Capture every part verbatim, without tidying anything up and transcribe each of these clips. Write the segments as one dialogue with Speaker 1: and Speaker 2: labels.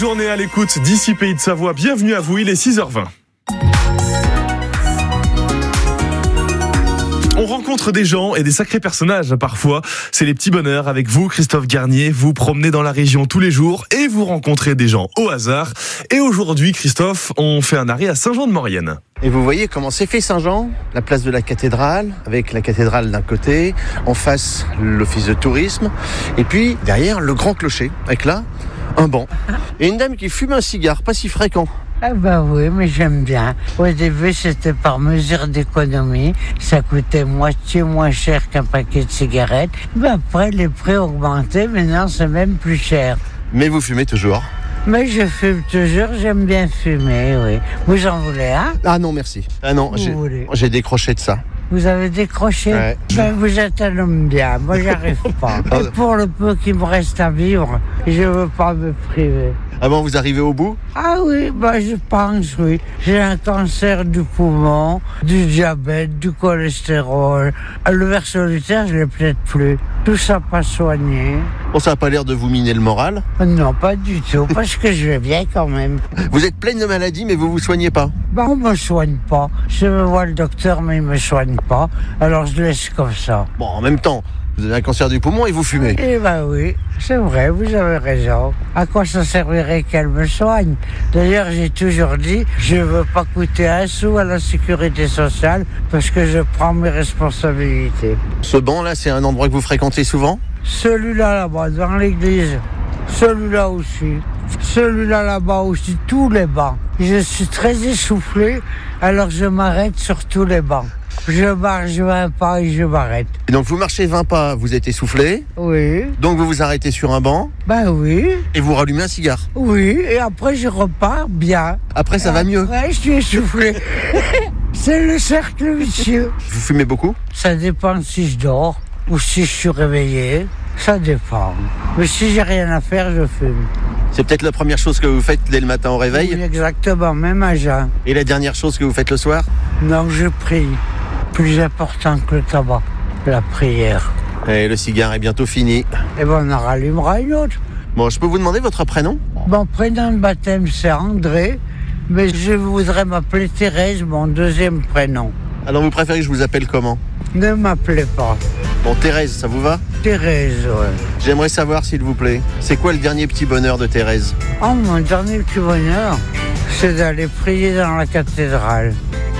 Speaker 1: Journée à l'écoute d'ici Pays de Savoie. Bienvenue à vous, il est six heures vingt. On rencontre des gens et des sacrés personnages parfois. C'est les petits bonheurs avec vous, Christophe Garnier. Vous promenez dans la région tous les jours et vous rencontrez des gens au hasard. Et aujourd'hui, Christophe, on fait un arrêt à Saint-Jean-de-Maurienne.
Speaker 2: Et vous voyez comment c'est fait Saint-Jean, la place de la cathédrale, avec la cathédrale d'un côté, en face l'office de tourisme, et puis derrière le grand clocher, avec là un banc. Et une dame qui fume un cigare, pas si fréquent.
Speaker 3: Ah bah oui, mais j'aime bien. Au début, c'était par mesure d'économie. Ça coûtait moitié moins cher qu'un paquet de cigarettes. Mais après, les prix ont augmenté. Maintenant, c'est même plus cher.
Speaker 2: Mais vous fumez toujours?
Speaker 3: Mais je fume toujours, j'aime bien fumer, oui. Vous en voulez un?
Speaker 2: Ah non, merci. Ah non, j'ai, j'ai décroché de ça.
Speaker 3: Vous avez décroché?
Speaker 2: Ouais.
Speaker 3: Ben, vous êtes un homme bien, moi j'arrive pas. Et pour le peu qu'il me reste à vivre, je veux pas me priver.
Speaker 2: Ah bon, vous arrivez au bout?
Speaker 3: Ah oui, bah je pense, oui. J'ai un cancer du poumon, du diabète, du cholestérol. Le ver solitaire, je l'ai peut-être plus. Tout ça pas soigné.
Speaker 2: Bon, ça n'a pas l'air de vous miner le moral?
Speaker 3: Non, pas du tout, parce que je vais bien quand même.
Speaker 2: Vous êtes pleine de maladies, mais vous vous soignez pas?
Speaker 3: Bah, on me soigne pas. Je veux voir le docteur, mais il me soigne pas. Alors je laisse comme ça.
Speaker 2: Bon, en même temps, vous avez un cancer du poumon et vous fumez.
Speaker 3: Eh ben oui, c'est vrai, vous avez raison. À quoi ça servirait qu'elle me soigne? D'ailleurs, j'ai toujours dit, je veux pas coûter un sou à la sécurité sociale parce que je prends mes responsabilités.
Speaker 2: Ce banc-là, c'est un endroit que vous fréquentez souvent?
Speaker 3: Celui-là là-bas, devant l'église. Celui-là aussi. Celui-là là-bas aussi, tous les bancs. Je suis très essoufflé, alors je m'arrête sur tous les bancs. Je marche vingt pas et je m'arrête.
Speaker 2: Et donc vous marchez vingt pas, vous êtes essoufflé?
Speaker 3: Oui.
Speaker 2: Donc vous vous arrêtez sur un banc?
Speaker 3: Ben oui.
Speaker 2: Et vous rallumez un cigare?
Speaker 3: Oui, et après je repars bien.
Speaker 2: Après ça
Speaker 3: et
Speaker 2: va
Speaker 3: après,
Speaker 2: mieux?
Speaker 3: Ouais, je suis essoufflé. C'est le cercle vicieux.
Speaker 2: Vous fumez beaucoup?
Speaker 3: Ça dépend si je dors ou si je suis réveillé. Ça dépend. Mais si j'ai rien à faire, je fume.
Speaker 2: C'est peut-être la première chose que vous faites dès le matin au réveil?
Speaker 3: Oui, exactement, même à jeun.
Speaker 2: Et la dernière chose que vous faites le soir?
Speaker 3: Non, je prie. Plus important que le tabac, la prière.
Speaker 2: Et le cigare est bientôt fini.
Speaker 3: Et ben on en rallumera une autre.
Speaker 2: Bon, je peux vous demander votre prénom?
Speaker 3: Mon prénom de baptême, c'est André, mais je voudrais m'appeler Thérèse, mon deuxième prénom.
Speaker 2: Alors vous préférez que je vous appelle comment?
Speaker 3: Ne m'appelez pas.
Speaker 2: Bon, Thérèse, ça vous va?
Speaker 3: Thérèse, ouais.
Speaker 2: J'aimerais savoir, s'il vous plaît, c'est quoi le dernier petit bonheur de Thérèse?
Speaker 3: Oh, mon dernier petit bonheur, c'est d'aller prier dans la cathédrale.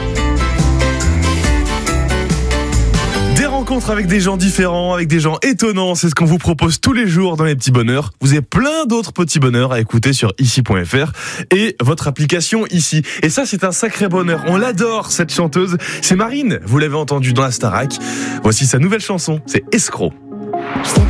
Speaker 1: Des rencontres avec des gens différents, avec des gens étonnants, c'est ce qu'on vous propose tous les jours dans les petits bonheurs. Vous avez plein d'autres petits bonheurs à écouter sur ici point f r et votre application Ici. Et ça, c'est un sacré bonheur. On l'adore, cette chanteuse. C'est Marine, vous l'avez entendu dans la Starac. Voici sa nouvelle chanson, c'est Escroc.